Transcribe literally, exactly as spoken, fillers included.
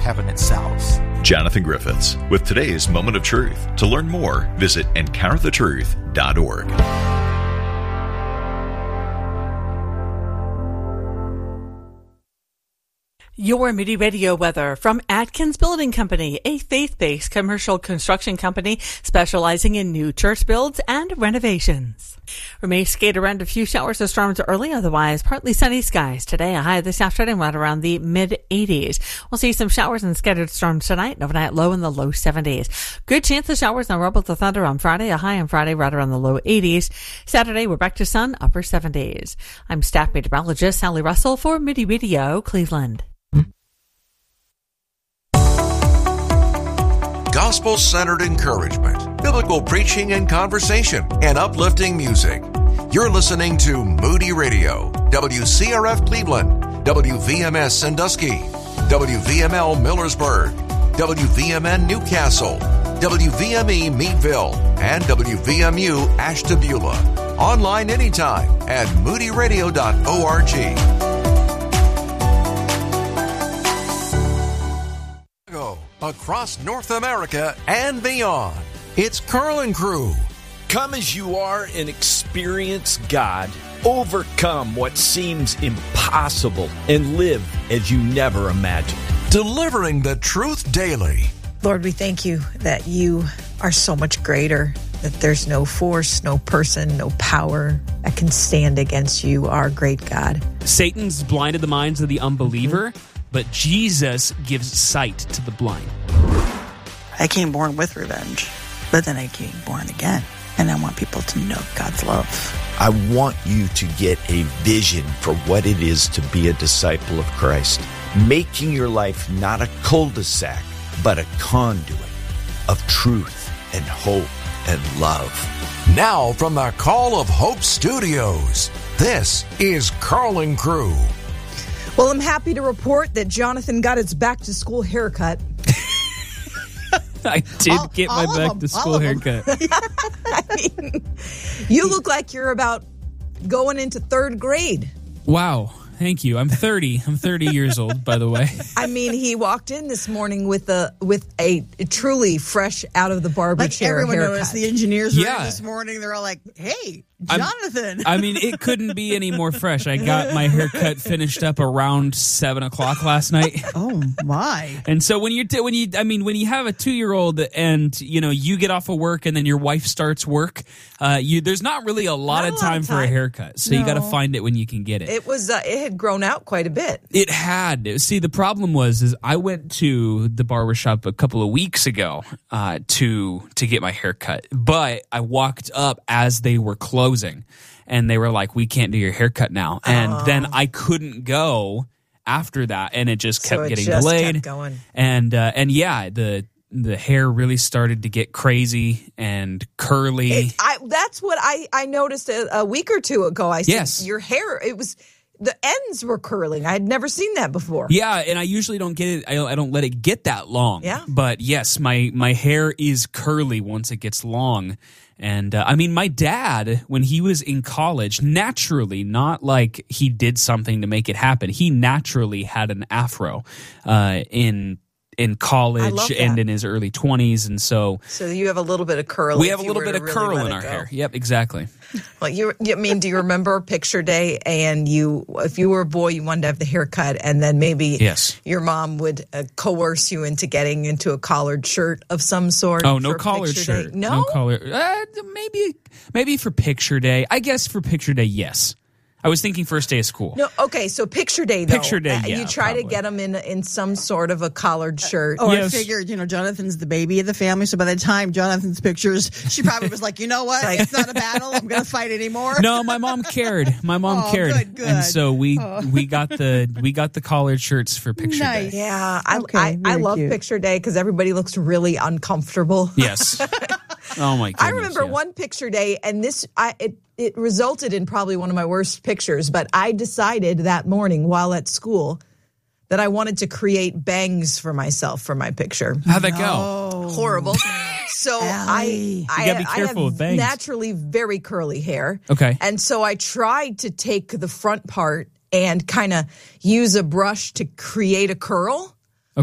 heaven itself. Jonathan Griffiths with today's Moment of Truth. To learn more, visit encounter the truth dot org. Your Moody Radio weather from Atkins Building Company, a faith-based commercial construction company specializing in new church builds and renovations. We may skate around a few showers or storms early, otherwise partly sunny skies. Today, a high this afternoon right around the mid eighties. We'll see some showers and scattered storms tonight, an overnight low in the low seventies. Good chance of showers and rumbles of thunder on Friday, a high on Friday right around the low eighties. Saturday, we're back to sun, upper seventies. I'm staff meteorologist Sally Russell for Moody Radio, Cleveland. Gospel-centered encouragement, biblical preaching and conversation, and uplifting music. You're listening to Moody Radio, W C R F Cleveland, W V M S Sandusky, W V M L Millersburg, W V M N Newcastle, W V M E Meadville, and W V M U Ashtabula. Online anytime at moody radio dot org. Across North America and beyond, it's Carl and Crew. Come as you are and experience God. Overcome what seems impossible and live as you never imagined. Delivering the truth daily. Lord, we thank you that you are so much greater, that there's no force, no person, no power that can stand against you, our great God. Satan's blinded the minds of the unbeliever, mm-hmm. but Jesus gives sight to the blind. I came born with revenge, but then I came born again. And I want people to know God's love. I want you to get a vision for what it is to be a disciple of Christ. Making your life not a cul-de-sac, but a conduit of truth and hope and love. Now from the Call of Hope Studios, this is Carl and Crew. Well, I'm happy to report that Jonathan got his back-to-school haircut. I did all, get my back-to-school haircut. I mean, you look like you're about going into third grade. Wow. Thank you. I'm thirty. I'm thirty years old, by the way. I mean, he walked in this morning with a with a, a truly fresh out of the barber like chair everyone haircut. Noticed the engineers were yeah. in this morning. They're all like, "Hey, Jonathan." I'm, I mean, it couldn't be any more fresh. I got my haircut finished up around seven o'clock last night. Oh my! And so when you're t- when you I mean when you have a two year old and you know you get off of work and then your wife starts work, uh, you there's not really a lot, of, a time lot of time for a haircut. So no. you got to find it when you can get it. It was uh, it had grown out quite a bit. It had. See, the problem was is I went to the barbershop a couple of weeks ago uh, to to get my hair cut, but I walked up as they were closing, and they were like, "We can't do your haircut now." And oh. then I couldn't go after that, and it just kept so it getting just delayed. Kept going. And uh, and yeah, the the hair really started to get crazy and curly. It, I, that's what I I noticed a, a week or two ago. I said, yes. your hair it was. The ends were curling. I had never seen that before. Yeah, and I usually don't get it. I, I don't let it get that long. Yeah. But yes, my my hair is curly once it gets long. And uh, I mean, my dad, when he was in college, naturally, not like he did something to make it happen. He naturally had an afro uh, in in college and in his early twenties, and so so you have a little bit of curl. We have a little bit of really curl in our go. hair. Yep, exactly. Well, you, you I mean, do you remember picture day? And you, if you were a boy, you wanted to have the haircut, and then maybe yes. your mom would uh, coerce you into getting into a collared shirt of some sort. Oh, no collared shirt. Day. No, no collar. Uh, maybe, maybe for picture day. I guess for picture day, yes. I was thinking first day of school. No, okay, so picture day, though. Picture day, uh, yeah, You try probably. to get them in in some sort of a collared shirt. Oh, yes. I figured, you know, Jonathan's the baby of the family, so by the time Jonathan's pictures, she probably was like, you know what, it's not a battle, I'm going to fight anymore. No, my mom cared. My mom oh, cared. Good, good. And so we oh. we got the we got the collared shirts for picture nice. day. Yeah, I okay, I, I love cute. picture day because everybody looks really uncomfortable. Yes. Oh, my goodness. I remember yeah. one picture day, and this I it it resulted in probably one of my worst pictures, but I decided that morning while at school that I wanted to create bangs for myself for my picture. How'd that no. go? Horrible. So I, I, gotta be I careful have with bangs. naturally very curly hair. Okay. And so I tried to take the front part and kind of use a brush to create a curl.